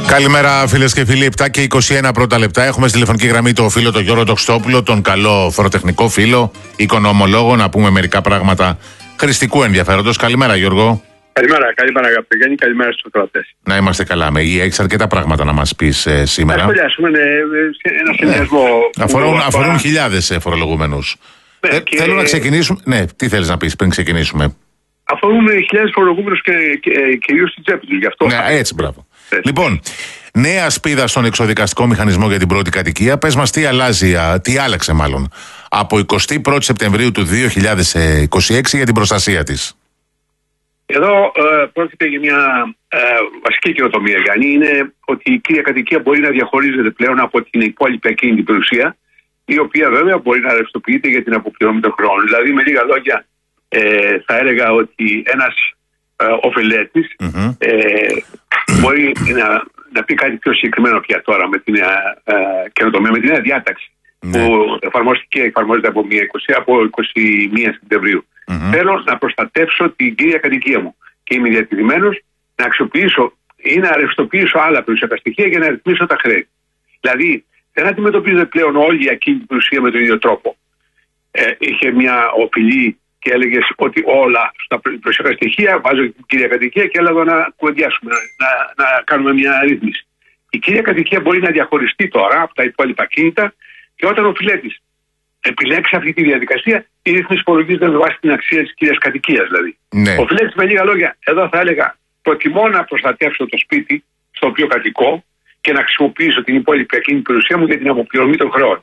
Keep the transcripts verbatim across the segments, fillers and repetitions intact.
Καλημέρα φίλες και φίλοι, επτά και είκοσι ένα πρώτα λεπτά. Έχουμε στη τηλεφωνική γραμμή τον φίλο τον Γιώργο Τοξτόπουλο, τον καλό φοροτεχνικό φίλο, οικονομολόγο, να πούμε μερικά πράγματα χρηστικού ενδιαφέροντος. Καλημέρα Γιώργο. Καλημέρα, καλημέρα αγαπητέ Γιάννη, καλημέρα στους ακροατές. Να είμαστε καλά. Με υγεία, έχεις αρκετά πράγματα να μας πεις ε, σήμερα. Να σχολιάσουμε ναι, ένα συνδυασμό. Ναι. Αφορούν, αφορούν χιλιάδες φορολογούμενους. Ναι, ε, και... Θέλω να ξεκινήσουμε. Ναι, τι θέλεις να πεις πριν ξεκινήσουμε. Αφορούν χιλιάδες φορολογούμενους και, και, και κυρίως στην τσέπη τους. Γι' αυτό. Ναι, έτσι, μπράβο. Έτσι. Λοιπόν, νέα σπίδα στον εξοδικαστικό μηχανισμό για την πρώτη κατοικία. Πες μας τι αλλάζει, τι άλλαξε μάλλον από εικοστή πρώτη Σεπτεμβρίου του δύο χιλιάδες είκοσι έξι για την προστασία της. Εδώ ε, πρόκειται για μια ε, βασική καινοτομία, Γιάννη. Είναι ότι η κύρια κατοικία μπορεί να διαχωρίζεται πλέον από την υπόλοιπη ακίνητη περιουσία, η οποία βέβαια μπορεί να ρευστοποιείται για την αποπληρωμή των χρόνων. Δηλαδή, με λίγα λόγια, ε, θα έλεγα ότι ένας ε, ωφελέτης mm-hmm. ε, μπορεί να, να πει κάτι πιο συγκεκριμένο πια τώρα με την ε, ε, καινοτομία, με την νέα διάταξη mm-hmm. που εφαρμόστηκε, εφαρμόζεται από, είκοσι, από είκοσι μία Σεπτεμβρίου. Mm-hmm. Θέλω να προστατεύσω την κύρια κατοικία μου και είμαι διατηρημένος να αξιοποιήσω ή να ρευστοποιήσω άλλα περιουσιακά στοιχεία για να ρυθμίσω τα χρέη. Δηλαδή, δεν αντιμετωπίζεται πλέον όλη η ακίνητη περιουσία με τον ίδιο τρόπο. Ε, είχε μια οφειλή και έλεγε ότι όλα στα περιουσιακά στοιχεία βάζω την κύρια κατοικία και έλεγα να κουβεντιάσουμε, να, να, να κάνουμε μια ρύθμιση. Η κύρια κατοικία μπορεί να διαχωριστεί τώρα από τα υπόλοιπα ακίνητα και όταν ο οφειλέτης επιλέξει αυτή τη διαδικασία, η ρύθμιση υπολογίζεται με βάση την αξία της κύριας κατοικίας δηλαδή. Ναι. Ο οφειλέτης, με λίγα λόγια, εδώ θα έλεγα: προτιμώ να προστατεύσω το σπίτι στο οποίο κατοικώ και να χρησιμοποιήσω την υπόλοιπη ακίνητη περιουσία μου για την αποπληρωμή των χρεών.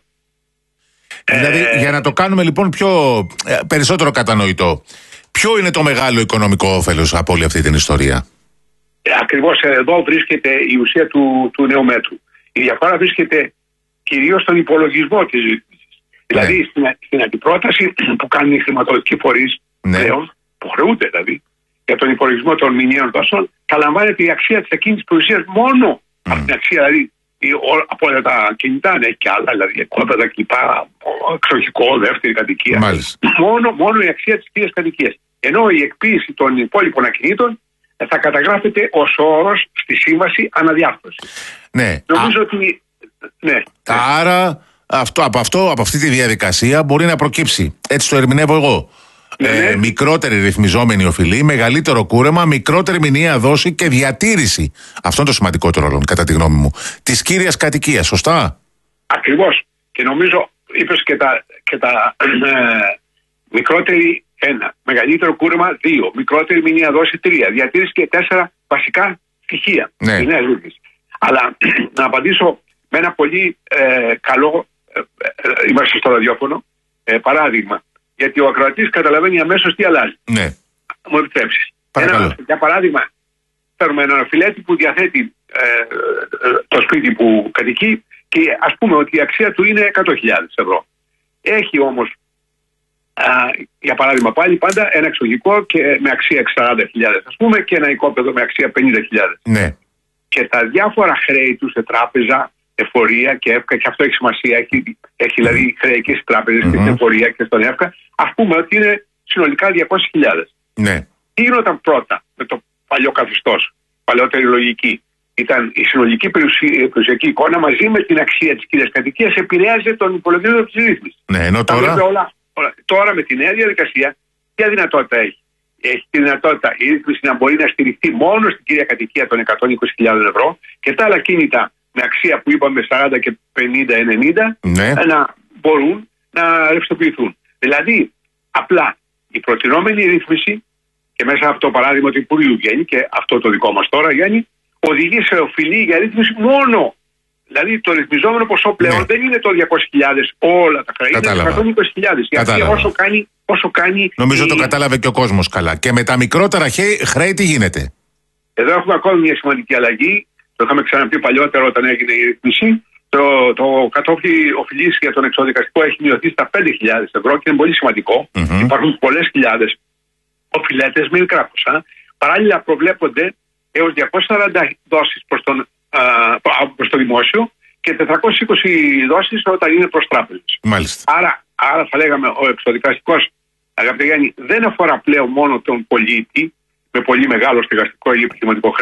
Δηλαδή, ε... για να το κάνουμε λοιπόν πιο ε, περισσότερο κατανοητό, ποιο είναι το μεγάλο οικονομικό όφελος από όλη αυτή την ιστορία? Ε, ακριβώς εδώ βρίσκεται η ουσία του, του νέου μέτρου. Η διαφορά βρίσκεται κυρίως στον υπολογισμό της ρύθμισης. Δηλαδή, ναι. στην, στην αντιπρόταση που κάνουν οι χρηματοδοτικοί φορείς ναι. πλέον, που χρεούνται δηλαδή, για τον υπολογισμό των μηνιαίων δόσεων, θα λαμβάνεται η αξία της ακίνητης περιουσίας μόνο mm. από την αξία, δηλαδή η, ο, από όλα τα κινητά, ναι, και άλλα, δηλαδή εκόπεδα, κλπ, εξοχικό, δεύτερη κατοικία. Μόνο, μόνο η αξία της κύριας κατοικίας. Ενώ η εκποίηση των υπόλοιπων ακινήτων θα καταγράφεται ως όρος στη σύμβαση αναδιάρθρωση. Ναι. Νομίζω Α. ότι. Ναι. Άρα. Αυτό, από, αυτό, από αυτή τη διαδικασία μπορεί να προκύψει, έτσι το ερμηνεύω εγώ, ναι. ε, μικρότερη ρυθμιζόμενη οφειλή, μεγαλύτερο κούρεμα, μικρότερη μηνιαία δόση και διατήρηση, αυτό είναι το σημαντικότερο ρόλο κατά τη γνώμη μου, της κύριας κατοικίας, σωστά? Ακριβώς. Και νομίζω είπες και τα, και τα ε, μικρότερη ένα, μεγαλύτερο κούρεμα δύο, μικρότερη μηνιαία δόση τρία, διατήρηση και τέσσερα βασικά στοιχεία. Ναι. Είναι Αλλά να απαντήσω με ένα πολύ ε, καλό, ε, ε, είμαστε στο ραδιόφωνο, ε, παράδειγμα. Γιατί ο ακροατής καταλαβαίνει αμέσως τι αλλάζει. Ναι. Μου επιτρέψεις. Ένα, για παράδειγμα, παίρνουμε έναν οφειλέτη που διαθέτει ε, ε, το σπίτι που κατοικεί και ας πούμε ότι η αξία του είναι εκατό χιλιάδες ευρώ. Έχει όμως, α, για παράδειγμα πάλι πάντα, ένα εξοχικό και με αξία σαράντα χιλιάδες ας πούμε και ένα οικόπεδο με αξία πενήντα χιλιάδες. Ναι. Και τα διάφορα χρέη του σε τράπεζα, εφορία και εύκα, και αυτό έχει σημασία, έχει, έχει δηλαδή χρέη και στις τράπεζες mm-hmm. και στην εφορία και στον εύκα, ας πούμε ότι είναι συνολικά διακόσιες χιλιάδες. Ναι. Τι γινόταν πρώτα με το παλιό καθεστώς, παλαιότερη λογική? Ήταν η συνολική περιουσιακή εικόνα μαζί με την αξία της κύριας κατοικίας επηρέαζε τον υπολογισμό της ρύθμισης. Ναι, ενώ τώρα... Όλα, όλα. Τώρα με τη νέα διαδικασία, ποια δυνατότητα έχει? Έχει τη δυνατότητα η ρύθμιση να μπορεί να στηριχθεί μόνο στην κύρια κατοικία των εκατόν είκοσι χιλιάδες ευρώ και τα άλλα κίνητα με αξία που είπαμε σαράντα και πενήντα ενενήντα ναι. να μπορούν να ρευστοποιηθούν. Δηλαδή, απλά η προτινόμενη ρύθμιση και μέσα από το παράδειγμα του Υπουργείου βγαίνει και αυτό το δικό μας τώρα, Γιάννη, οδηγεί σε οφειλή για ρύθμιση μόνο. Δηλαδή το ρυθμιζόμενο ποσό πλέον ναι. δεν είναι το διακόσιες χιλιάδες όλα τα χρέη, είναι εκατόν είκοσι χιλιάδες. Γιατί όσο κάνει, όσο κάνει. Νομίζω η... το κατάλαβε και ο κόσμος καλά. Και με τα μικρότερα χρέη τι γίνεται? Εδώ έχουμε ακόμη μια σημαντική αλλαγή. Το είχαμε ξαναπεί παλιότερα όταν έγινε η ρύθμιση. Το, το κατόφλι οφειλής για τον εξοδικαστικό έχει μειωθεί στα πέντε χιλιάδες ευρώ και είναι πολύ σημαντικό. Mm-hmm. Υπάρχουν πολλές χιλιάδες οφειλέτες με μικρά ποσά. Παράλληλα προβλέπονται έως διακόσιες σαράντα δόσεις προς, τον, α, προς το δημόσιο και τετρακόσιες είκοσι δόσεις όταν είναι προς τράπεζες. Μάλιστα. Άρα, άρα θα λέγαμε ο εξοδικαστικός, αγαπητέ Γιάννη, δεν αφορά πλέον μόνο τον πολίτη με πολύ μεγάλο στεγαστικό ή επιχειρηματικό χρέος,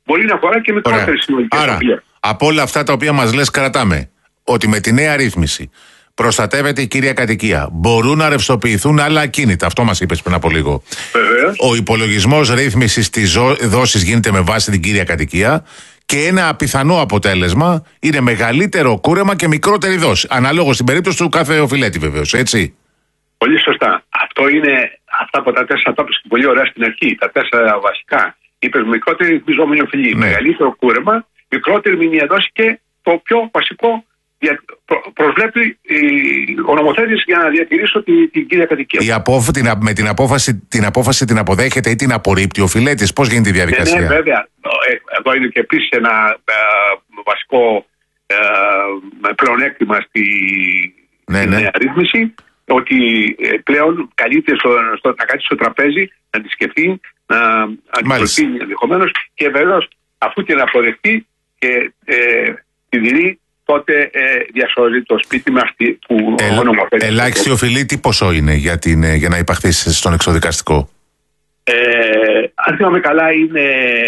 μπορεί να αφορά και μικρότερες συνολικές. Άρα, από όλα αυτά τα οποία μας λες, κρατάμε ότι με τη νέα ρύθμιση προστατεύεται η κύρια κατοικία. Μπορούν να ρευστοποιηθούν άλλα ακίνητα. Αυτό μας είπες πριν από λίγο. Βεβαίως. Ο υπολογισμός ρύθμισης της δόσης γίνεται με βάση την κύρια κατοικία και ένα πιθανό αποτέλεσμα είναι μεγαλύτερο κούρεμα και μικρότερη δόση. Αναλόγως στην περίπτωση του κάθε οφειλέτη, βεβαίως. Έτσι. Πολύ σωστά. Αυτό είναι αυτά από τα τέσσερα, τα είπες πολύ ωραία στην αρχή. Τα τέσσερα βασικά. Είπες μικρότερη ρυθμιζόμενη οφειλή, ναι. μεγαλύτερο κούρεμα, μικρότερη μηνιαία δόση και το πιο βασικό. Προσβλέπει ο νομοθέτης για να διατηρήσει την, την κύρια κατοικία. Η απόφα, την, με την απόφαση, την απόφαση την αποδέχεται ή την απορρίπτει ο οφειλέτης? Πώς γίνεται η διαδικασία? Ναι, ναι, βέβαια. Εδώ είναι και επίσης ένα ε, βασικό ε, πλεονέκτημα στη ναι, ναι. νέα ρύθμιση, ότι ε, πλέον καλείται στο, στο, να κάτσει στο τραπέζι, να τη σκεφτεί, να αντιπροσύνει ενδεχομένως και βεβαίως αφού την αποδεχτεί και ε, τη δίνει, τότε ε, διασώζει το σπίτι με αυτή που ε, ονομοθέτει. Ελάχιστη οφειλή τι ποσό είναι για, την, για να υπαχθείς στον εξοδικαστικό? Ε, αν θυμάμαι καλά είναι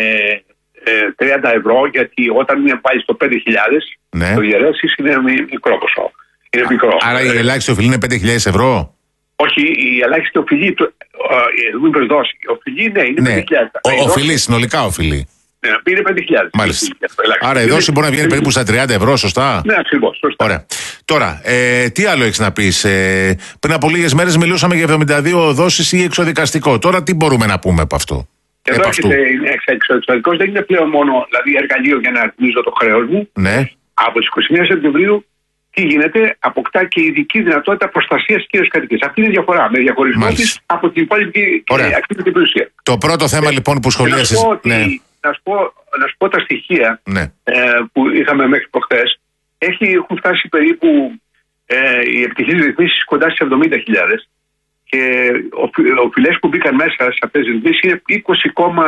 ε, τριάντα ευρώ, γιατί όταν είναι πάλι στο πέντε χιλιάδες ναι. το διαιρέσεις είναι μικρό ποσό. Είναι μικρό. Άρα η ελάχιστη οφειλή είναι πέντε χιλιάδες ευρώ? Όχι, η ελάχιστη οφειλή, δεν είπες δόση. Η οφειλή ναι, είναι ναι. πέντε χιλιάδες. Ο, οφειλή, συνολικά οφειλή. Ναι, πήρε πέντε χιλιάδες. Μάλιστα. Άρα η δόση μπορεί να βγαίνει περίπου στα τριάντα ευρώ, σωστά? Ναι, ακριβώς. Σωστά. Ωραία. Τώρα, ε, τι άλλο έχεις να πεις? Ε, πριν από λίγες μέρες μιλούσαμε για εβδομήντα δύο δόσεις ή εξοδικαστικό. Τώρα τι μπορούμε να πούμε από αυτό? Εδώ έρχεται εξοδικαστικός, δεν είναι πλέον μόνο δηλαδή, εργαλείο για να ρυθμίζω το χρέος μου. Ναι. Από τις είκοσι μία Σεπτεμβρίου, τι γίνεται, αποκτά και ειδική δυνατότητα προστασίας κύριας κατοικίας. Αυτή είναι η διαφορά. Με διαχωρισμό της από την υπόλοιπη ακτивική περιουσία. Το πρώτο θέμα ε, λοιπόν που σχολίασες. Ναι. Να σου πω, να σου πω τα στοιχεία ναι. ε, που είχαμε μέχρι προχθές. Έχουν φτάσει περίπου ε, οι επιτυχείς ρυθμίσεις κοντά στις εβδομήντα χιλιάδες και οι οφειλές που μπήκαν μέσα σε αυτές τις ρυθμίσεις είναι είκοσι κόμμα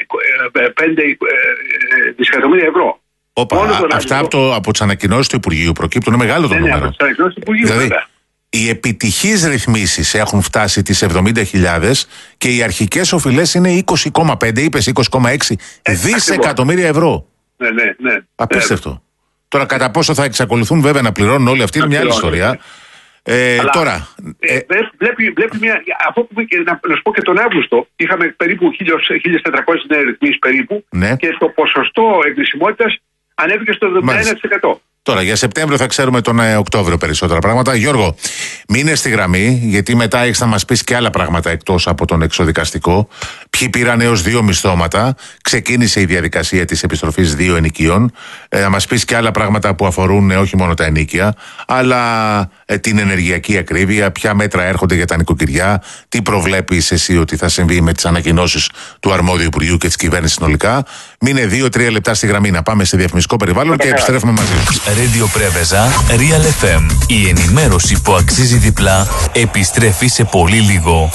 πέντε δισεκατομμύρια ευρώ. Όπα, α, αυτά από, το, από τις ανακοινώσεις του Υπουργείου προκύπτουν, είναι μεγάλο το ναι, νούμερο. Ναι, από τις ανακοινώσεις του Υπουργείου, δηλαδή, βέβαια. Οι επιτυχείς ρυθμίσεις έχουν φτάσει τις εβδομήντα χιλιάδες και οι αρχικές οφειλές είναι είκοσι κόμμα πέντε, είπες είκοσι κόμμα έξι ε, δισεκατομμύρια ευρώ. Ναι, ναι, ναι. Απίστευτο. Ναι. Τώρα κατά πόσο θα εξακολουθούν βέβαια να πληρώνουν όλοι αυτοί είναι μια άλλη ιστορία. Ναι. Ε, Αλλά, τώρα. Ε, βλέπει, βλέπει μια. Αυτό που και, να, να σου πω και τον Αύγουστο είχαμε περίπου χίλιες τετρακόσιες νέες ρυθμίσεις περίπου ναι. και το ποσοστό εγκρισιμότητας ανέβηκε στο εβδομήντα ένα τοις εκατό. Τώρα για Σεπτέμβριο θα ξέρουμε τον ε, Οκτώβριο περισσότερα πράγματα. Γιώργο, μείνε στη γραμμή, γιατί μετά έχεις να μας πεις και άλλα πράγματα εκτός από τον εξοδικαστικό. Ποιοι πήραν έως δύο μισθώματα. Ξεκίνησε η διαδικασία της επιστροφής δύο ενοικίων. Ε, να μας πεις και άλλα πράγματα που αφορούν ε, όχι μόνο τα ενοίκια, αλλά ε, την ενεργειακή ακρίβεια, ποια μέτρα έρχονται για τα νοικοκυριά, τι προβλέπεις εσύ ότι θα συμβεί με τις ανακοινώσεις του αρμόδιου Υπουργείου και της κυβέρνησης συνολικά. Μείνε δύο-τρία λεπτά στη γραμμή να πάμε σε διαφημιστικό περιβάλλον και επιστρέφουμε μαζί σας. Radio Πρέβεζα, Real εφ εμ. Η ενημέρωση που αξίζει διπλά επιστρέφει σε πολύ λίγο.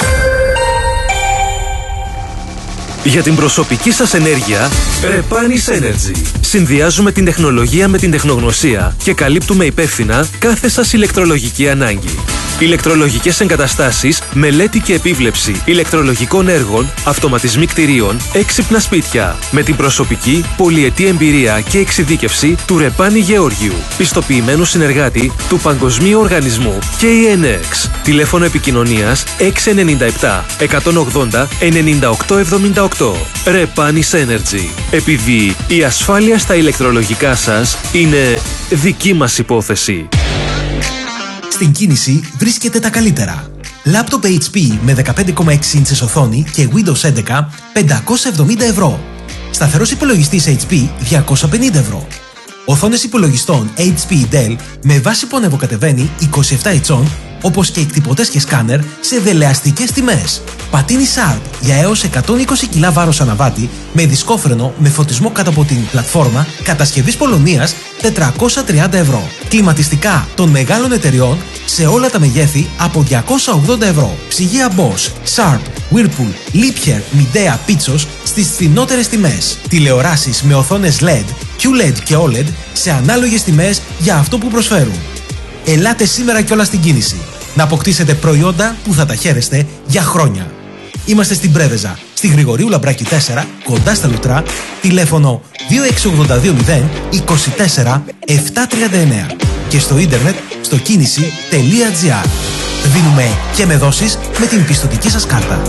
Για την προσωπική σας ενέργεια, Repanis Energy. Συνδυάζουμε την τεχνολογία με την τεχνογνωσία και καλύπτουμε υπεύθυνα κάθε σας ηλεκτρολογική ανάγκη. Ηλεκτρολογικές εγκαταστάσεις, μελέτη και επίβλεψη ηλεκτρολογικών έργων, αυτοματισμοί κτηρίων, έξυπνα σπίτια. Με την προσωπική, πολυετή εμπειρία και εξειδίκευση του Ρεπάνι Γεώργιου, πιστοποιημένου συνεργάτη του Παγκοσμίου Οργανισμού και η ΕΝΕΞ. Τηλέφωνο επικοινωνίας έξι εννιά επτά εκατόν ογδόντα ενενήντα οκτώ εβδομήντα οκτώ. Repanis Energy. Επειδή η ασφάλεια στα ηλεκτρολογικά σας είναι δική μας υπόθεση. Στην κίνηση βρίσκεται τα καλύτερα. Λάπτοπ έιτς πι με δεκαπέντε κόμμα έξι ίντσες οθόνη και Windows έντεκα πεντακόσια εβδομήντα ευρώ. Σταθερός υπολογιστής έιτς πι διακόσια πενήντα ευρώ. Οθόνες υπολογιστών έιτς πι Dell με βάση που ανεβοκατεβαίνει είκοσι επτά ιντσών, όπως και εκτυπωτές και σκάνερ σε δελεαστικές τιμές. Πατίνι Sharp για έως εκατόν είκοσι κιλά βάρος αναβάτη με δισκόφρενο με φωτισμό κάτω από την πλατφόρμα κατασκευής Πολωνίας τετρακόσια τριάντα ευρώ. Κλιματιστικά των μεγάλων εταιριών σε όλα τα μεγέθη από διακόσια ογδόντα ευρώ. Ψυγεία Bosch, Sharp, Whirlpool, Liebherr, Midea, Pitsos στις φθηνότερες τιμές. Τηλεοράσεις με οθόνες ελ ι ντι, κιου ελ ι ντι και ο ελ ι ντι σε ανάλογες τιμές για αυτό που προσφέρουν. Ελάτε σήμερα κιόλας στην κίνηση να αποκτήσετε προϊόντα που θα τα χαίρεστε για χρόνια. Είμαστε στην Πρέβεζα, Στη Γρηγορίου Λαμπράκη τέσσερα, κοντά στα Λουτρά, τηλέφωνο δύο έξι ογδόντα δύο μηδέν είκοσι τέσσερα επτακόσια τριάντα εννέα και στο ίντερνετ στο κίνηση τελεία τζι άρ. Δίνουμε και με δόσεις με την πιστωτική σας κάρτα.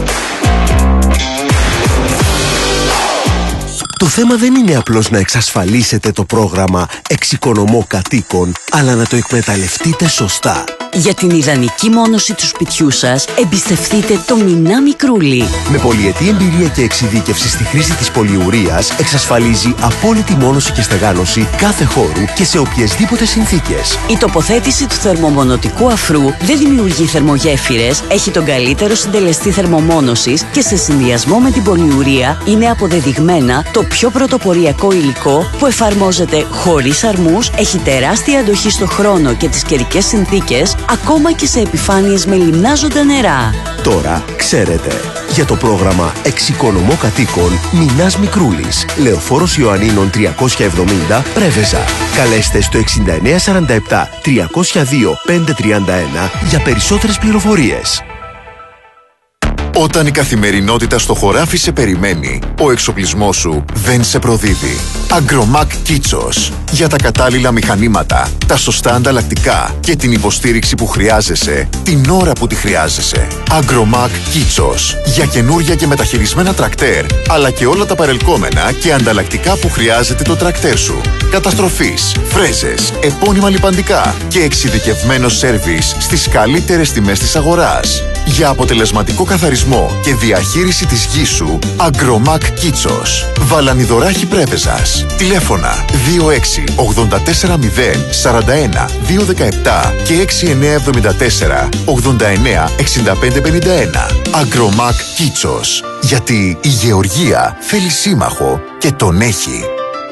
Το θέμα δεν είναι απλώς να εξασφαλίσετε το πρόγραμμα Εξοικονομώ Κατοίκων, αλλά να το εκμεταλλευτείτε σωστά. Για την ιδανική μόνωση του σπιτιού σας, εμπιστευτείτε το Μινά Μικρούλι. Με πολυετή εμπειρία και εξειδίκευση στη χρήση της πολυουρίας, εξασφαλίζει απόλυτη μόνωση και στεγάνωση κάθε χώρου και σε οποιασδήποτε συνθήκες. Η τοποθέτηση του θερμομονωτικού αφρού δεν δημιουργεί θερμογέφυρες, έχει τον καλύτερο συντελεστή θερμομόνωσης και σε συνδυασμό με την πολυουρία είναι αποδεδειγμένα το πιο πρωτοποριακό υλικό που εφαρμόζεται χωρίς αρμούς, έχει τεράστια αντοχή στο χρόνο και τις καιρικές συνθήκες, ακόμα και σε επιφάνειες με λιμνάζοντα νερά. Τώρα ξέρετε. Για το πρόγραμμα Εξοικονομώ Κατοίκων, Μινάς Μικρούλης, Λεωφόρος Ιωαννίνων τριακόσια εβδομήντα, Πρέβεζα. Καλέστε στο εξήντα εννέα σαράντα επτά τριακόσια δύο πεντακόσια τριάντα ένα για περισσότερες πληροφορίες. Όταν η καθημερινότητα στο χωράφι σε περιμένει, ο εξοπλισμός σου δεν σε προδίδει. Agromac Kitsos. Για τα κατάλληλα μηχανήματα, τα σωστά ανταλλακτικά και την υποστήριξη που χρειάζεσαι, την ώρα που τη χρειάζεσαι. Agromac Kitsos. Για καινούρια και μεταχειρισμένα τρακτέρ, αλλά και όλα τα παρελκόμενα και ανταλλακτικά που χρειάζεται το τρακτέρ σου. Καταστροφής, φρέζες, επώνυμα λιπαντικά και εξειδικευμένο σέρβις στις καλύτερες τιμές της αγοράς. Για αποτελεσματικό καθαρισμό και διαχείριση της γης σου, Agromac Kitsos. Βαλανιδωράχη Πρέβεζας. Τηλέφωνα δύο έξι ογδόντα τέσσερα μηδέν σαράντα ένα δύο δεκαεπτά και έξι εννέα εβδομήντα τέσσερα ογδόντα εννέα εξήντα πέντε πενήντα ένα. Agromac Kitsos. Γιατί η γεωργία θέλει σύμμαχο και τον έχει.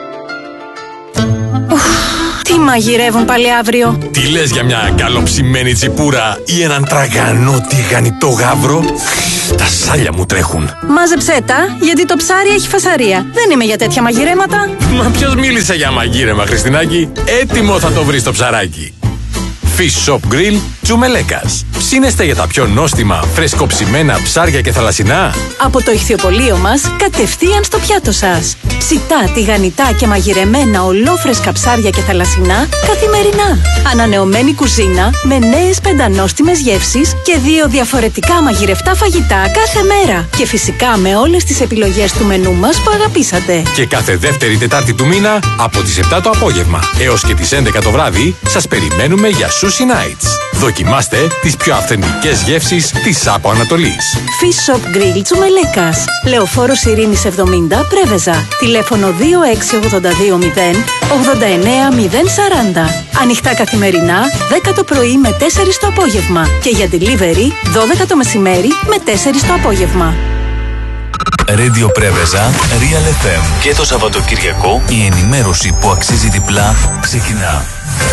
Τι μαγειρεύουν πάλι αύριο? Τι λες για μια καλοψημένη τσιπούρα ή έναν τραγανό τηγανιτό γάβρο? Τα σάλια μου τρέχουν. Μάζεψέ τα, γιατί το ψάρι έχει φασαρία. Δεν είμαι για τέτοια μαγειρέματα. Μα ποιος μίλησε για μαγείρεμα, Χριστινάκη? Έτοιμο θα το βρεις το ψαράκι. Fish Shop Grill Τσουμελέκας. Ψήνεστε για τα πιο νόστιμα, φρεσκοψημένα ψάρια και θαλασσινά? Από το ηχθιοπωλείο μας, κατευθείαν στο πιάτο σας. Ψητά, τηγανιτά και μαγειρεμένα ολόφρεσκα ψάρια και θαλασσινά καθημερινά. Ανανεωμένη κουζίνα με νέες πεντανόστιμες γεύσεις και δύο διαφορετικά μαγειρευτά φαγητά κάθε μέρα. Και φυσικά με όλες τις επιλογές του μενού μας που αγαπήσατε. Και κάθε δεύτερη Τετάρτη του μήνα από τις επτά το απόγευμα έως και τις έντεκα το βράδυ σας περιμένουμε για Sushi Nights. Δοκιμάστε τις πιο αυθεντικές γεύσεις της Άπο Ανατολής. Fish Shop Grill Τσουμελέκας. Λεωφόρος Ειρήνης εβδομήντα, Πρέβεζα. Τηλέφωνο δύο έξι ογδόντα δύο μηδέν ογδόντα εννέα μηδέν σαράντα. Ανοιχτά καθημερινά, δέκα το πρωί με τέσσερα το απόγευμα. Και για delivery, δώδεκα το μεσημέρι με τέσσερα το απόγευμα. Radio Πρέβεζα, Real εφ εμ. Και το Σαββατοκυριακό η ενημέρωση που αξίζει διπλά ξεκινά.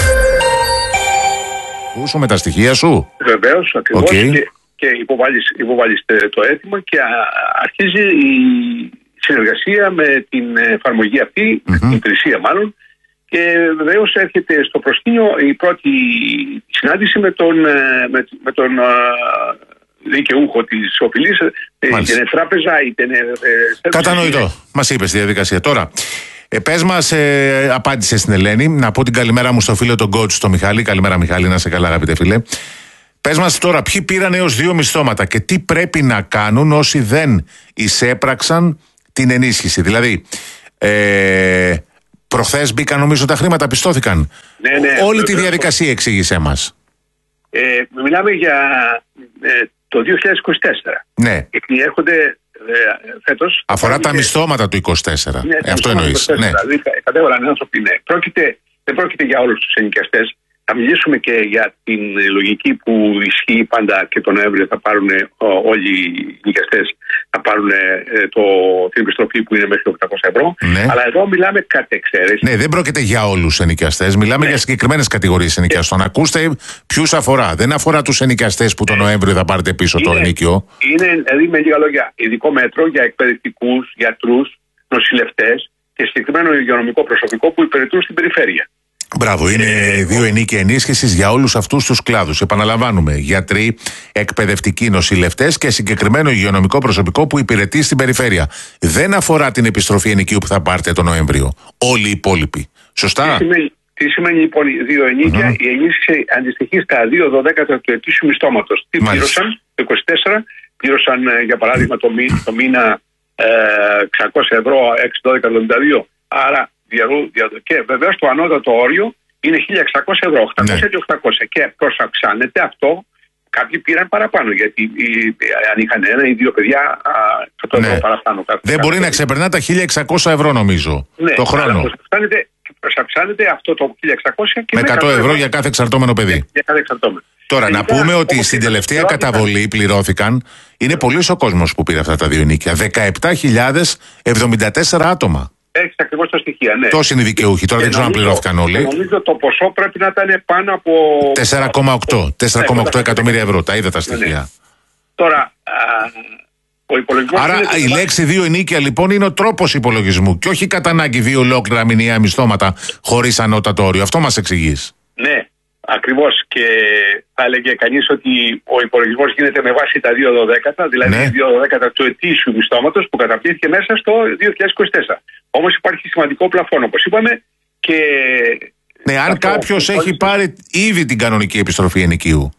Ακούσω με τα στοιχεία σου. Βεβαίως, ακριβώς. Okay. Και, και υποβάλλεις, υποβάλλεις το αίτημα και α, αρχίζει η συνεργασία με την εφαρμογή αυτή, mm-hmm. την υπηρεσία μάλλον, και βεβαίως έρχεται στο προσκήνιο η πρώτη συνάντηση με τον, με, με τον δικαιούχο της οφειλής, είτε είναι τράπεζα είτε είναι... Κατανοητό. Μας είπες τη διαδικασία. Τώρα, ε, πες μας, ε, απάντησε στην Ελένη, να πω την καλημέρα μου στο φίλο τον coach, στο Μιχάλη. Καλημέρα Μιχάλη, να είσαι καλά αγαπητέ φίλε. Πες μας τώρα, ποιοι πήραν έως δύο μισθώματα και τι πρέπει να κάνουν όσοι δεν εισέπραξαν την ενίσχυση. Δηλαδή, ε, προχθές μπήκαν νομίζω τα χρήματα, πιστώθηκαν. Ναι, ναι, Όλη ναι, τη ναι, διαδικασία εξήγησέ μας. Ε, μιλάμε για ε, το δύο χιλιάδες είκοσι τέσσερα. Ναι. Γιατί έρχονται ε, φέτος... Αφορά τα μισθώματα του είκοσι τέσσερα. Ναι, ε, αυτό εννοείς. Ναι. Δηλαδή, κατέβαλαν άνθρωποι, ναι. Πρόκειται, δεν πρόκειται για όλους τους ενοικιαστές. Θα μιλήσουμε και για την λογική που ισχύει πάντα και τον Νοέμβριο θα πάρουν όλοι οι νοικιαστές, θα πάρουν το, την επιστροφή που είναι μέχρι οκτακόσια ευρώ. Ναι. Αλλά εδώ μιλάμε κατ' εξαίρεση. Ναι, δεν πρόκειται για όλους τους ενοικιαστές. Μιλάμε ναι. για συγκεκριμένες κατηγορίες ενοικιαστών. Ακούστε ποιους αφορά. Δεν αφορά τους ενοικιαστές που τον Νοέμβριο θα πάρετε πίσω είναι, το ενοίκιο. Είναι, δηλαδή, με λίγα λόγια, ειδικό μέτρο για εκπαιδευτικούς, γιατρούς, νοσηλευτές και συγκεκριμένο υγειονομικό προσωπικό που υπηρετούν στην περιφέρεια. Μπράβο, είναι ε, δύο ενίκια ενίσχυσης για όλους αυτούς τους κλάδους. Επαναλαμβάνουμε, γιατροί, εκπαιδευτικοί, νοσηλευτές και συγκεκριμένο υγειονομικό προσωπικό που υπηρετεί στην περιφέρεια. Δεν αφορά την επιστροφή ενοικίου που θα πάρετε τον Νοέμβριο. Όλοι οι υπόλοιποι. Σωστά. Τι σημαίνει, τι σημαίνει λοιπόν δύο ενίκια? Mm-hmm. Η ενίσχυση αντιστοιχεί στα δύο δωδέκατα του ετήσιου μισθώματος. Τι πλήρωσαν το είκοσι τέσσερα, πλήρωσαν για παράδειγμα το, μήνα, το μήνα ε, εξακόσια ευρώ, έξι δώδεκα εβδομήντα δύο. Άρα διαρού, διαρού, και βεβαίως το ανώτατο όριο είναι χίλια εξακόσια ευρώ, οκτακόσια ναι. και οκτακόσια. Και προς αυξάνεται αυτό, κάποιοι πήραν παραπάνω. Γιατί οι, αν είχαν ένα ή δύο παιδιά, θα το ναι. ευρώ παραπάνω. Κάθε, Δεν κάθε μπορεί παιδί. να ξεπερνά τα χίλια εξακόσια ευρώ, νομίζω. Ναι, το χρόνο. Αυξάνεται αυτό το χίλια εξακόσια και με εκατό ευρώ για κάθε εξαρτώμενο παιδί. Για κάθε εξαρτώμενο. Τώρα, να πούμε ότι στην τελευταία καταβολή πληρώθηκαν, είναι πολύς ο κόσμος που πήρε αυτά τα δύο ενίκια. δεκαεπτά χιλιάδες εβδομήντα τέσσερα άτομα. Έχεις ακριβώς τα στοιχεία, ναι. Τόσοι είναι οι δικαιούχοι, τώρα δεν ξέρω αν πληρώθηκαν όλοι. Νομίζω το ποσό πρέπει να ήταν πάνω από τέσσερα κόμμα οκτώ εκατομμύρια ευρώ. Τα είδα τα στοιχεία. Ναι. Τώρα, α, ο υπολογισμός. Άρα η το... λέξη δύο ενίκια λοιπόν είναι ο τρόπος υπολογισμού και όχι κατά ανάγκη δύο ολόκληρα μηνιαία μισθώματα χωρίς ανώτατο όριο. Αυτό μας εξηγείς. Ναι, ακριβώς. Και θα έλεγε κανείς ότι ο υπολογισμός γίνεται με βάση τα δύο δωδέκατα, δηλαδή ναι. δύο δωδέκατα του ετήσιου μισθώματος που καταπλήθηκε μέσα στο δύο χιλιάδες είκοσι τέσσερα. Όμως υπάρχει σημαντικό πλαφόν, όπως είπαμε. Και ναι, αν κάποιος έχει πάρει ήδη την κανονική επιστροφή ενοικίου.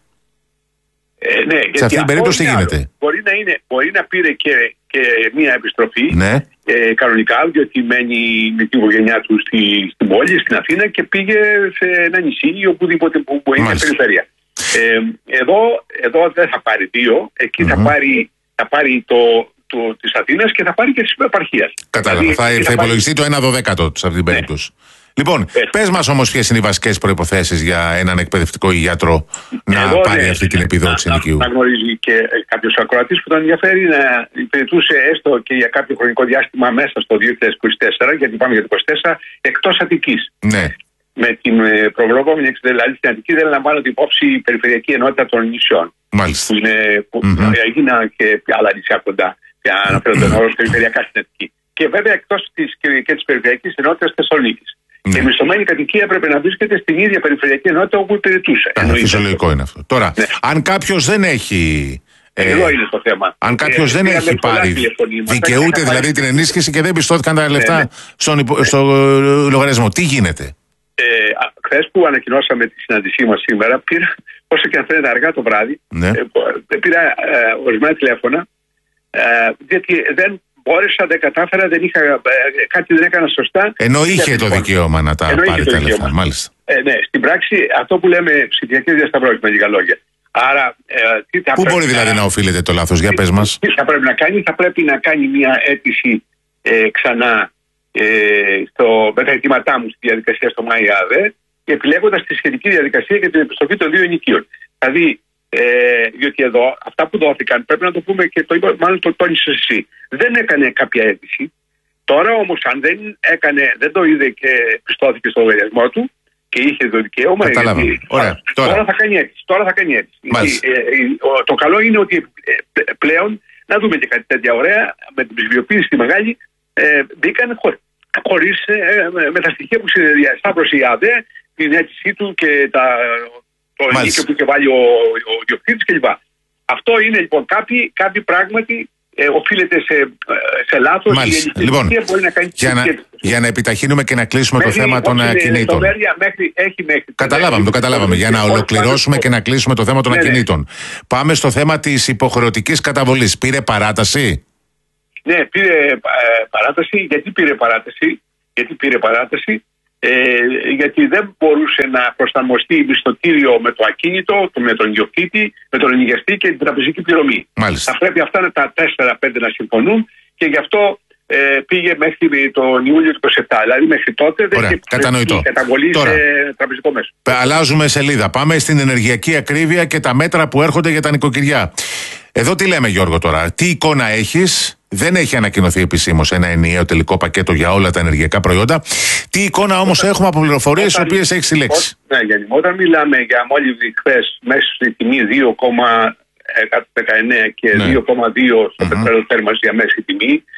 Ε, ναι, σε αυτή την περίπτωση τι γίνεται? Μπορεί να, είναι, μπορεί να πήρε και, και μία επιστροφή ναι. ε, κανονικά, διότι μένει με την οικογένειά του στη, στην πόλη, στην Αθήνα και πήγε σε ένα νησί ή οπουδήποτε που, που είναι περιφέρεια. Ε, εδώ, εδώ δεν θα πάρει δύο, εκεί mm-hmm. θα πάρει, θα πάρει το, το, της Αθήνας και θα πάρει και της επαρχίας. Κατάλαβα, δηλαδή, θα, θα, θα υπολογιστεί πάρει... το ένα δωδέκατο σε αυτή την περίπτωση. Ναι. Λοιπόν, πες, πες μας όμως ποιες είναι οι βασικές προϋποθέσεις για έναν εκπαιδευτικό υγιάτρο να εδώ, πάρει ναι, αυτή την επιδότηση ενοικίου. Να, να γνωρίζει και κάποιος ακροατής που τον ενδιαφέρει να υπηρετούσε έστω και για κάποιο χρονικό διάστημα μέσα στο δύο χιλιάδες είκοσι τέσσερα, γιατί πάμε για το είκοσι τέσσερα, εκτός Αττικής. Ναι. Με την προβλεπόμενη δηλαδή στην Αττική δεν λαμβάνονται υπόψη η περιφερειακή ενότητα των νησιών. Μάλιστα. Που, είναι, που mm-hmm. έγιναν και άλλα νησιά κοντά. Και αναφέρονται mm-hmm. όλους περιφερειακά στην Αττική. Και βέβαια εκτός της, και της περιφερειακής ενότητας Θεσσαλονίκης. Ναι. Η μισθωμένη κατοικία έπρεπε να βρίσκεται στην ίδια περιφερειακή ενότητα όπου υπηρετούσε. Φυσιολογικό είναι αυτό. Τώρα, ναι. αν κάποιος δεν έχει. Ε, Εδώ είναι το θέμα. Αν κάποιος ε, δεν έχει πάρει. Δικαιούται δηλαδή την ενίσχυση και δεν πιστώθηκαν τα λεφτά ναι, ναι. στον υπο, στο λογαριασμό. Τι γίνεται? Ε, Χθες που ανακοινώσαμε τη συνάντησή μας σήμερα, πήρα, όσο και αν φαίνεται αργά το βράδυ, ναι. ε, πήρα ε, ορισμένα τηλέφωνα, ε, γιατί δεν μπόρεσα, δεν κατάφερα, δεν είχα, ε, κάτι δεν έκανα σωστά. Ενώ είχε το δικαίωμα να τα Ενώ πάρει τα λεφτά, μάλιστα. Ε, ναι, στην πράξη αυτό που λέμε ψηφιακές διασταυρώσεις με λίγα λόγια. Άρα, ε, τι θα Πού μπορεί δηλαδή να, να οφείλεται το λάθος, για πες μας. Τι θα πρέπει να κάνει? Θα πρέπει να κάνει μια αίτηση ε, ξανά ε, στο, με τα αιτήματά μου στη διαδικασία στο ΜΑΙΑΔΕ, επιλέγοντας τη σχετική διαδικασία για την επιστροφή των δύο ενοικίων. Δηλαδή, ε, διότι εδώ αυτά που δόθηκαν, πρέπει να το πούμε και το είπα, μάλλον το τόνισες εσύ, δεν έκανε κάποια αίτηση. Τώρα όμως, αν δεν έκανε, δεν το είδε και πιστώθηκε στο λογαριασμό του και είχε το δικαίωμα. Γιατί, Ωραία, τώρα. τώρα θα κάνει αίτηση. Τώρα θα κάνει αίτηση. Γιατί, ε, ε, το καλό είναι ότι ε, πλέον, να δούμε και κάτι τέτοια ωραία, με την ψηφιοποίηση τη μεγάλη, ε, μπήκαν χωρί, χωρίς, ε, με τα στοιχεία που συνδιασταύρωσε η ΑΔΕ, την αίτησή του και τα, το ενίκιο που είχε βάλει ο, ο, ο διοκτήτης κλπ. Αυτό είναι λοιπόν κάποιοι, κάποιοι πράγματι ε, οφείλεται σε, σε λάθος. Μάλιστα. Λοιπόν, μπορεί να κάνει για, να, για να επιταχύνουμε και να κλείσουμε μέχρι, το θέμα των ακινήτων. Μέχρι, έχει μέχρι, καταλάβαμε, το καταλάβαμε. Για να ολοκληρώσουμε και να κλείσουμε το θέμα των ναι, ακινήτων. Ναι. Πάμε στο θέμα της υποχρεωτικής καταβολής. Πήρε παράταση? Ναι, πήρε ε, παράταση. Γιατί πήρε παράταση? Γιατί πήρε παράταση. Ε, γιατί δεν μπορούσε να προσαρμοστεί μισθωτήριο με το ακίνητο, με τον ιδιοκτήτη, με τον ενοικιαστή και την τραπεζική πληρωμή. Μάλιστα. Θα πρέπει αυτά τα τέσσερα πέντε να συμφωνούν και γι' αυτό ε, πήγε μέχρι τον Ιούλιο του είκοσι επτά. Δηλαδή μέχρι τότε δεν είχε καταβολή σε τραπεζικό μέσο. Αλλάζουμε σελίδα. Πάμε στην ενεργειακή ακρίβεια και τα μέτρα που έρχονται για τα νοικοκυριά. Εδώ τι λέμε, Γιώργο, τώρα? Τι εικόνα έχεις? Δεν έχει ανακοινωθεί επισήμως ένα ενιαίο τελικό πακέτο για όλα τα ενεργειακά προϊόντα. Τι εικόνα όμως έχουμε από πληροφορίες τις οποίες έχεις συλλέξει? Ναι, Γιάννη, όταν μιλάμε για μόλιβδη χθες μέσα στη τιμή δύο κόμμα δεκαεννέα και ναι. δύο κόμμα δύο στο mm-hmm. πετρέλαιο θέρμανσης για μέση τιμή,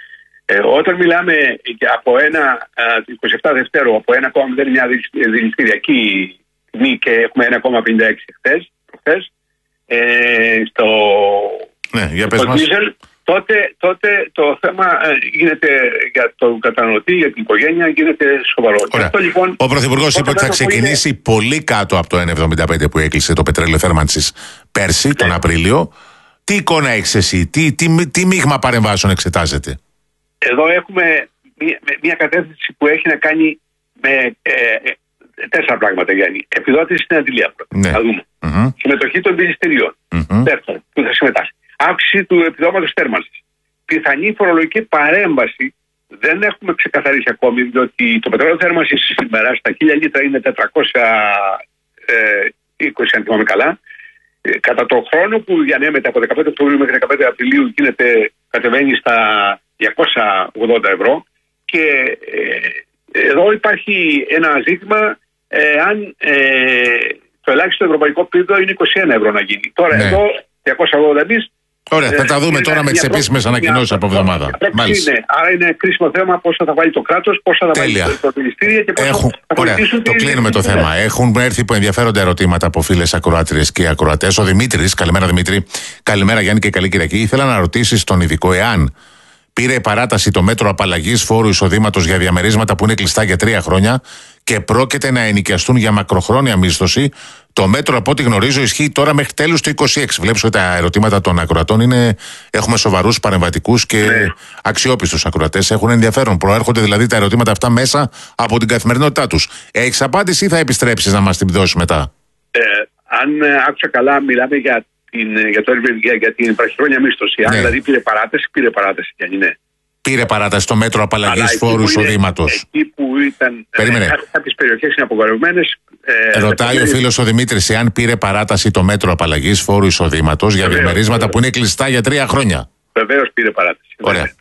Ε, όταν μιλάμε από ένα είκοσι επτά Δευτέρου, από ένα κόμμα μηδέν εννιά δηληστηριακή τιμή και έχουμε ένα κόμμα πενήντα έξι χθες, ε, στο, ναι, για στο δίζελ, τότε, τότε το θέμα ε, γίνεται για τον καταναλωτή, για την οικογένεια, γίνεται σοβαρό. Αυτό, λοιπόν, ο Πρωθυπουργός είπε ότι θα ξεκινήσει είναι... πολύ κάτω από το ένα εβδομήντα πέντε που έκλεισε το πετρέλαιο θέρμανσης πέρσι, ναι. τον Απρίλιο. Τι εικόνα έχεις εσύ, τι, τι, τι, τι μείγμα παρεμβάσεων εξετάζεται? Εδώ έχουμε μια, μια κατεύθυνση που έχει να κάνει με ε, ε, τέσσερα πράγματα, Γιάννη. Επιδότηση στην αντιλία, ναι. θα δούμε. Mm-hmm. Συμμετοχή των δηληστηρίων. Mm-hmm. Δεύτερον, που θα συμμετάσχει. Αύξηση του επιδόματος θέρμανσης. Πιθανή φορολογική παρέμβαση δεν έχουμε ξεκαθαρίσει ακόμη, διότι το πετρέλαιο θέρμανσης σήμερα στα χίλια λίτρα είναι τετρακόσια είκοσι, αν θυμάμαι καλά. Ε, κατά τον χρόνο που διανέμεται από δεκαπέντε Οκτωβρίου μέχρι δεκαπέντε Απριλίου γίνεται, κατεβαίνει στα διακόσια ογδόντα ευρώ και ε, εδώ υπάρχει ένα ζήτημα ε, αν ε, το ελάχιστο ευρωπαϊκό επίπεδο είναι είκοσι ένα ευρώ να γίνει. Τώρα ναι. εδώ διακόσια ογδόντα εμείς. Ωραία, θα τα δούμε ε, τώρα με τις επίσημες ανακοινώσεις από εβδομάδα. Είναι, άρα είναι κρίσιμο θέμα πόσο θα βάλει το κράτος, πόσο θα Τέλεια. βάλει το δηληστήρια και πόσο Έχουν, θα ωραία, το κλείνουμε το θέμα. Έχουν έρθει που ενδιαφέροντα ερωτήματα από φίλες ακροάτριες και ακροατές. Ο Δημήτρης, καλημέρα Δημήτρη, καλημέρα Γιάννη και καλή Κυριακή. Ήθελα να ρωτήσεις τον ειδικό εάν πήρε παράταση το μέτρο απαλλαγής φόρου εισοδήματος για διαμερίσματα που είναι κλειστά για τρία χρόνια και πρόκειται να ενοικιαστούν για μακροχρόνια μίσθωση. Το μέτρο, από ό,τι γνωρίζω, ισχύει τώρα μέχρι τέλους του είκοσι έξι. Βλέπεις ότι τα ερωτήματα των ακροατών είναι. Έχουμε σοβαρούς, παρεμβατικούς και ναι. αξιόπιστους ακροατές. Έχουν ενδιαφέρον. Προέρχονται δηλαδή τα ερωτήματα αυτά μέσα από την καθημερινότητά τους. Έχεις απάντηση ή θα επιστρέψεις να μας την δώσεις μετά? Ε, αν άκουσα καλά, μιλάμε για την, για το, για, για την βραχυχρόνια μίσθωση. Αν ναι. δηλαδή πήρε παράταση, πήρε παράταση. Και αν είναι. Πήρε παράταση το μέτρο απαλλαγής φόρου εισοδήματος. Εκεί που ήταν. Περίμενε. Ε, κάποιες περιοχές είναι απογορευμένες. Ε, Ρωτάει ε, ο φίλος ο Δημήτρης εάν πήρε παράταση το μέτρο απαλλαγής φόρου εισοδήματος για διαμερίσματα που είναι κλειστά για τρία χρόνια. Βεβαίως πήρε παράταση. Ωραία.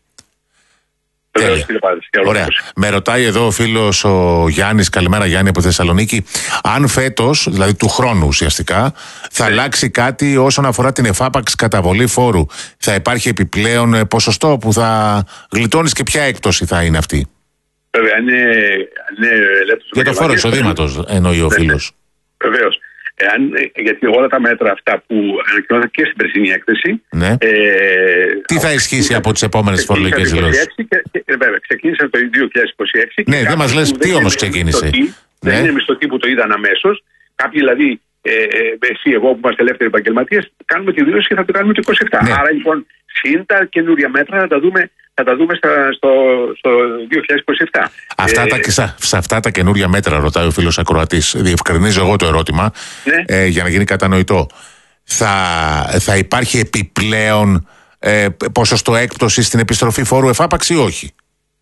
Βεβαίως πήρε παράταση. Ωραία. Με ρωτάει εδώ ο φίλος ο Γιάννης, καλημέρα Γιάννη από Θεσσαλονίκη, αν φέτος, δηλαδή του χρόνου ουσιαστικά, θα ναι. αλλάξει κάτι όσον αφορά την εφάπαξ καταβολή φόρου. Θα υπάρχει επιπλέον ποσοστό που θα γλιτώνεις και ποια έκπτωση θα είναι αυτή? Βέβαια, είναι, είναι για το φόρο εισοδήματος εννοεί ο φίλος. Βεβαίως. Εάν, γιατί όλα τα μέτρα αυτά που ανακοινώθηκαν και στην περσινή έκθεση. Ναι. Ε, Τι θα ισχύσει από τις επόμενες φορολογικές δηλώσεις? Βέβαια, ξεκίνησε το δύο χιλιάδες είκοσι έξι. Ναι, δεν μας λες τι όμως ξεκίνησε. Μισθωτή, ναι. Δεν είναι μισθωτοί που το είδαν αμέσως. Κάποιοι δηλαδή, ε, ε, εσύ, εγώ που είμαστε ελεύθεροι επαγγελματίες, κάνουμε τη δήλωση και θα το κάνουμε το είκοσι επτά. Ναι. Άρα λοιπόν, συν τα καινούρια μέτρα θα τα δούμε. Θα τα δούμε στα, στο, στο δύο χιλιάδες είκοσι επτά. Αυτά ε, τα, σε, σε αυτά τα καινούρια μέτρα, ρωτάει ο φίλος ακροατής, διευκρινίζω εγώ το ερώτημα, ναι. ε, για να γίνει κατανοητό. Θα, θα υπάρχει επιπλέον ε, ποσοστό έκπτωση στην επιστροφή φόρου εφάπαξη ή όχι?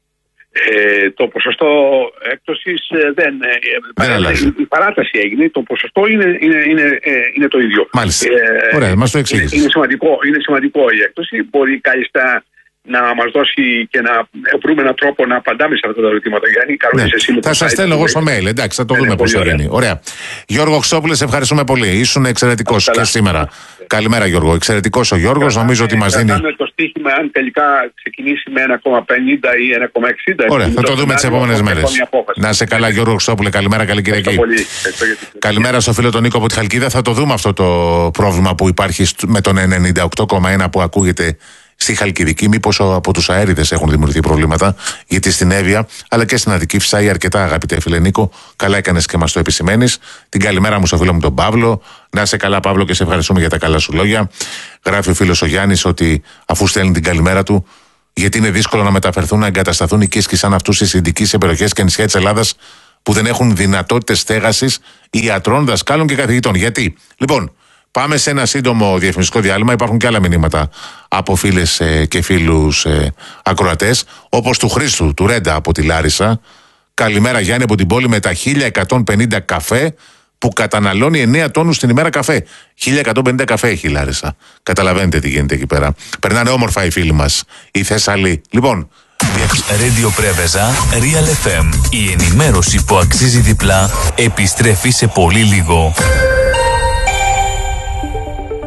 Ε, το ποσοστό έκπτωσης ε, δεν, ε, δεν αλλάζει. Η παράταση έγινε, το ποσοστό είναι, είναι, είναι, ε, είναι το ίδιο. Μάλιστα. Ε, Ωραία, μας το εξήγησες. Είναι, είναι, σημαντικό, είναι σημαντικό η έκπτωση. Μπορεί κάλλιστα να μας δώσει και να βρούμε έναν τρόπο να απαντάμε σε αυτά τα ερωτήματα. Γιάννη, καλό ναι. εσύ, θα σας στέλνω εγώ στο mail, εντάξει, θα το ναι, δούμε πώς θα γίνει. Ωραία. Γιώργο Χρυσόπουλε, σε ευχαριστούμε πολύ. Ήσουν εξαιρετικός και σήμερα. Yeah. Καλημέρα Γιώργο. Εξαιρετικός ο Γιώργος, yeah. νομίζω yeah. ότι μας δίνει. Θα το στοίχημα αν τελικά ξεκινήσει με ένα κόμμα πενήντα ή ένα κόμμα εξήντα. Ωραία, θα το δούμε τις επόμενες μέρες. Να σε καλά Γιώργο Χρυσόπουλε, καλημέρα, καλή Κυριακή. Καλημέρα στο φίλο τον Νίκο από τη Χαλκίδα. Θα το δούμε αυτό το πρόβλημα που υπάρχει με τον ενενήντα οκτώ κόμμα ένα που ακούγεται στη Χαλκιδική, μήπως από τους αέριδες έχουν δημιουργηθεί προβλήματα, γιατί στην Εύβοια αλλά και στην Αττική φυσάει αρκετά, αγαπητέ φίλε Νίκο. Καλά έκανες και μας το επισημαίνεις. Την καλημέρα μου στο φίλο μου τον Παύλο. Να είσαι καλά, Παύλο, και σε ευχαριστούμε για τα καλά σου λόγια. Γράφει ο φίλος ο Γιάννης ότι αφού στέλνει την καλημέρα του, γιατί είναι δύσκολο να μεταφερθούν, να εγκατασταθούν οικίσκοι σαν αυτούς στις ειδικές σε περιοχές και νησιά της Ελλάδας που δεν έχουν δυνατότητες στέγασης ιατρών, δασκάλων και καθηγητών. Γιατί, λοιπόν. Πάμε σε ένα σύντομο διαφημιστικό διάλειμμα. Υπάρχουν και άλλα μηνύματα από φίλες ε, και φίλους ε, ακροατές, όπως του Χρήστου, του Ρέντα από τη Λάρισα. Καλημέρα Γιάννη από την πόλη με τα χίλια εκατόν πενήντα καφέ που καταναλώνει εννέα τόνους την ημέρα καφέ. χίλια εκατόν πενήντα καφέ έχει η Λάρισα. Καταλαβαίνετε τι γίνεται εκεί πέρα. Περνάνε όμορφα οι φίλοι μας, οι Θεσσαλοί. Λοιπόν. Radio Πρέβεζα, Real εφ εμ. Η ενημέρωση που αξίζει διπλά επιστρέφει σε πολύ λίγο.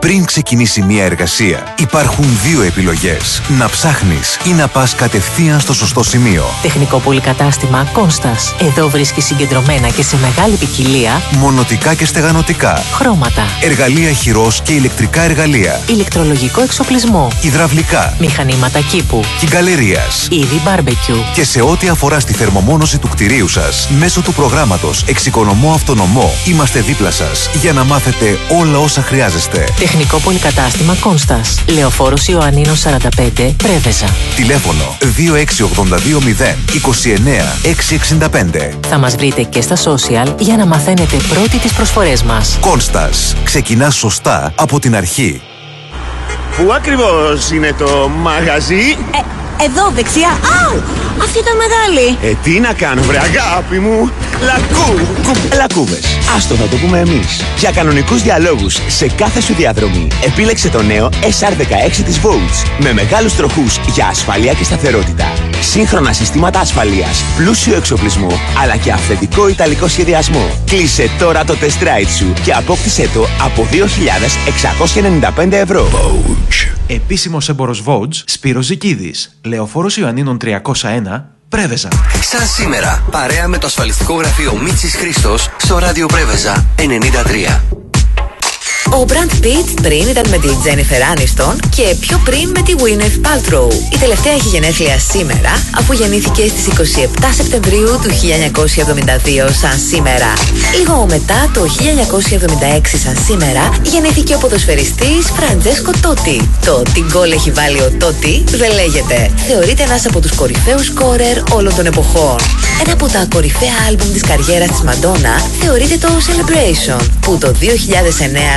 Πριν ξεκινήσει μια εργασία, υπάρχουν δύο επιλογές. Να ψάχνεις ή να πας κατευθείαν στο σωστό σημείο. Τεχνικό πολυκατάστημα Κόνστας. Εδώ βρίσκεις συγκεντρωμένα και σε μεγάλη ποικιλία μονοτικά και στεγανοτικά, χρώματα, εργαλεία χειρός και ηλεκτρικά εργαλεία, ηλεκτρολογικό εξοπλισμό, υδραυλικά, μηχανήματα κήπου, κυγκαλερίας, είδη μπάρμπεκιου. Και σε ό,τι αφορά στη θερμομόνωση του κτηρίου σας, μέσω του προγράμματος Εξοικονομώ Αυτονομό, είμαστε δίπλα σας για να μάθετε όλα όσα χρειάζεστε. Τεχνικό πολυκατάστημα Κόνστας. Λεωφόρος Ιωαννίνων σαράντα πέντε, Πρέβεζα. Τηλέφωνο δύο έξι ογδόντα δύο μηδέν είκοσι εννέα εξακόσια εξήντα πέντε. Θα μας βρείτε και στα social για να μαθαίνετε πρώτοι τις προσφορές μας. Κόνστας. Ξεκινά σωστά από την αρχή. Πού ακριβώς είναι το μαγαζί? Ε, εδώ δεξιά. Άου! Αυτή ήταν μεγάλη. Ε, τι να κάνω βρε αγάπη μου. Λακού, κου, λακκούβες. Άστο θα το πούμε εμείς. Για κανονικούς διαλόγους σε κάθε σου διαδρομή, επίλεξε το νέο ες αρ δεκαέξι της Volts. Με μεγάλους τροχούς για ασφαλεία και σταθερότητα. Σύγχρονα συστήματα ασφαλείας, πλούσιο εξοπλισμό, αλλά και αυθεντικό ιταλικό σχεδιασμό. Κλείσε τώρα το test ride σου και απόκτησέ το από δύο χιλιάδες εξακόσια ενενήντα πέντε ευρώ. Volts. Επίσημος έμπορος Volts, Σπύρος Ζικίδης. Λεωφόρος Ιωαννίνων τριακόσια ένα, Πρέβεζα. Σαν σήμερα, παρέα με το ασφαλιστικό γραφείο Μίτσης Χρήστος στο ράδιο Πρέβεζα ενενήντα τρία. Ο Brad Pitt πριν ήταν με τη Jennifer Aniston και πιο πριν με τη Gwyneth Paltrow. Η τελευταία έχει γενέθλια σήμερα, αφού γεννήθηκε στις είκοσι επτά Σεπτεμβρίου του χίλια εννιακόσια εβδομήντα δύο σαν σήμερα. Λίγο μετά, το χίλια εννιακόσια εβδομήντα έξι σαν σήμερα, γεννήθηκε ο ποδοσφαιριστής Φραντζέσκο Τότι. Το τι γκολ έχει βάλει ο Τότι δεν λέγεται. Θεωρείται ένας από τους κορυφαίους σκόρερ όλων των εποχών. Ένα από τα κορυφαία άλμπουμ της καριέρας της Μαντόνα θεωρείται το Celebration, που το δύο χιλιάδες εννέα